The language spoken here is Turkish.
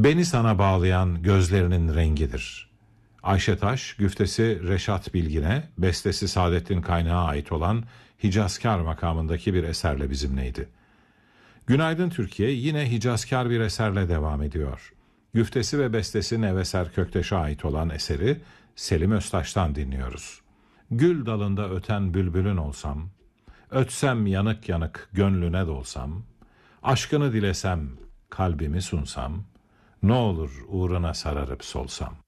Beni sana bağlayan gözlerinin rengidir. Ayşe Taş, güftesi Reşat Bilgin'e, bestesi Saadettin Kaynağı ait olan Hicazkar makamındaki bir eserle bizimleydi. Günaydın Türkiye yine hicazkar bir eserle devam ediyor. Güftesi ve bestesi Neveser Kökteş'e ait olan eseri Selim Öztaş'tan dinliyoruz. Gül dalında öten bülbülün olsam, ötsem yanık yanık gönlüne dolsam, aşkını dilesem, kalbimi sunsam, ne olur uğruna sararıp solsam.